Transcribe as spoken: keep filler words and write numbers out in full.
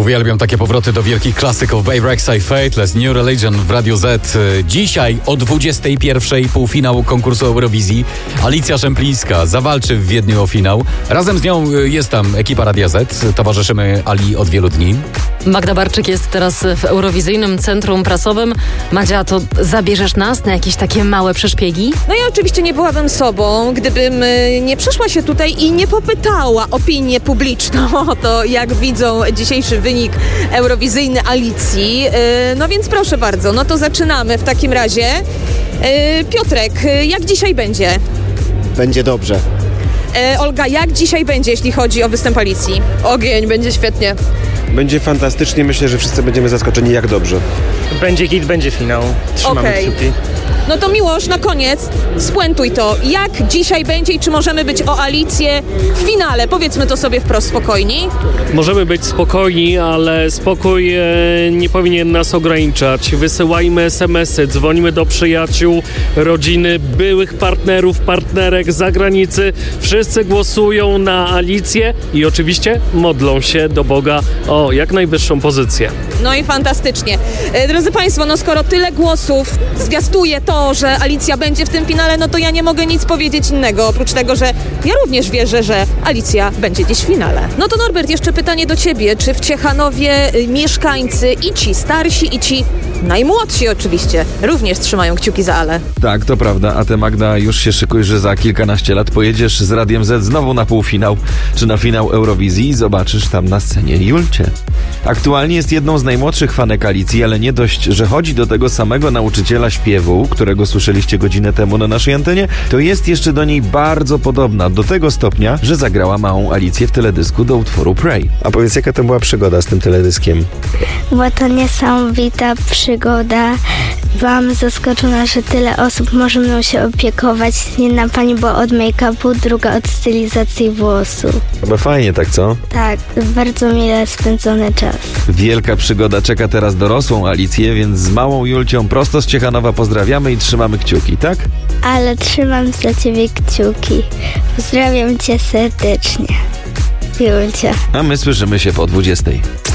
Uwielbiam takie powroty do wielkich klasyków. Bay Rexa i Fateless, New Religion w Radiu Z. Dzisiaj o dwudziestej pierwszej półfinał konkursu Eurowizji. Alicja Szemplińska zawalczy w Wiedniu o finał. Razem z nią jest tam ekipa Radia Z. Towarzyszymy Ali od wielu dni. Magda Barczyk jest teraz w Eurowizyjnym Centrum Prasowym. Madzia, to zabierzesz nas na jakieś takie małe przeszpiegi? No ja oczywiście nie byłabym sobą, gdybym nie przeszła się tutaj i nie popytała opinię publiczną o to, jak widzą dzisiejszy wynik eurowizyjny Alicji. No więc proszę bardzo, no to zaczynamy w takim razie. Piotrek, jak dzisiaj będzie? Będzie dobrze. Olga, jak dzisiaj będzie, jeśli chodzi o występ Alicji? Ogień, będzie świetnie. Będzie fantastycznie, myślę, że wszyscy będziemy zaskoczeni, jak dobrze. Będzie hit, będzie finał. Trzymamy Okej. kciuki. No to Miłosz, na koniec spuentuj to. Jak dzisiaj będzie i czy możemy być o Alicję w finale? Powiedzmy to sobie wprost, spokojni. Możemy być spokojni, ale spokój e, nie powinien nas ograniczać. Wysyłajmy es em esy, dzwonimy do przyjaciół, rodziny, byłych partnerów, partnerek z zagranicy. Wszyscy głosują na Alicję i oczywiście modlą się do Boga o jak najwyższą pozycję. No i fantastycznie. E, drodzy Państwo, no skoro tyle głosów zwiastuje to, że Alicja będzie w tym finale, no to ja nie mogę nic powiedzieć innego, oprócz tego, że ja również wierzę, że Alicja będzie gdzieś w finale. No to Norbert, jeszcze pytanie do Ciebie. Czy w Ciechanowie y, mieszkańcy i ci starsi, i ci najmłodsi oczywiście również trzymają kciuki za Ale? Tak, to prawda, a ty, Magda, już się szykuj, że za kilkanaście lat pojedziesz z Radiem Z znowu na półfinał, czy na finał Eurowizji i zobaczysz tam na scenie Julcie. Aktualnie jest jedną z najmłodszych fanek Alicji, ale nie dość, że chodzi do tego samego nauczyciela śpiewu, którego słyszeliście godzinę temu na naszej antenie, to jest jeszcze do niej bardzo podobna, do tego stopnia, że zagrała małą Alicję w teledysku do utworu Pray. A powiedz, jaka to była przygoda z tym teledyskiem? Była to niesamowita przygoda. Byłam zaskoczona, że tyle osób może mną się opiekować. Jedna pani była od make-upu, druga od stylizacji włosów. Chyba fajnie, tak co? Tak, bardzo mile spędzony czas. Wielka przygoda czeka teraz dorosłą Alicję, więc z małą Julcią prosto z Ciechanowa pozdrawiamy i trzymamy kciuki, tak? Ale trzymam za ciebie kciuki. Pozdrawiam cię serdecznie. Julcia. A my słyszymy się po dwudziestej.